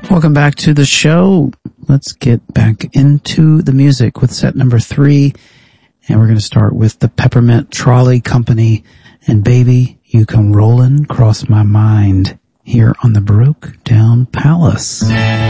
Welcome back to the show. Let's get back into the music with set number 3. And we're going to start with the Peppermint Trolley Company and Baby, You Come Rollin' Across My Mind here on the Broke Down Palace.